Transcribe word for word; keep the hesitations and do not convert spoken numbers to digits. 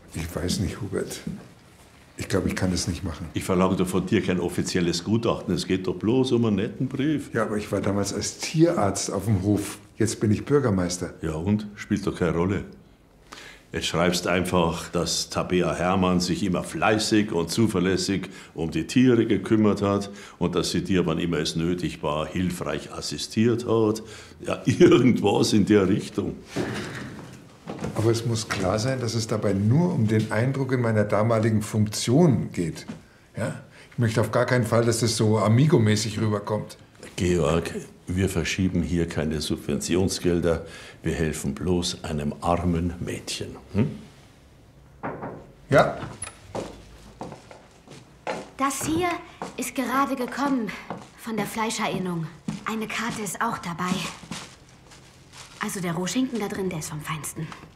Ich weiß nicht, Hubert. Ich glaube, ich kann das nicht machen. Ich verlange doch von dir kein offizielles Gutachten. Es geht doch bloß um einen netten Brief. Ja, aber ich war damals als Tierarzt auf dem Hof. Jetzt bin ich Bürgermeister. Ja und? Spielt doch keine Rolle. Jetzt schreibst einfach, dass Tabea Hermann sich immer fleißig und zuverlässig um die Tiere gekümmert hat und dass sie dir, wann immer es nötig war, hilfreich assistiert hat. Ja, irgendwas in der Richtung. Aber es muss klar sein, dass es dabei nur um den Eindruck in meiner damaligen Funktion geht. Ja? Ich möchte auf gar keinen Fall, dass es so amigomäßig rüberkommt. Georg, wir verschieben hier keine Subventionsgelder. Wir helfen bloß einem armen Mädchen. Hm? Ja. Das hier ist gerade gekommen von der Fleischerinnung. Eine Karte ist auch dabei. Also der Rohschinken da drin, der ist vom Feinsten.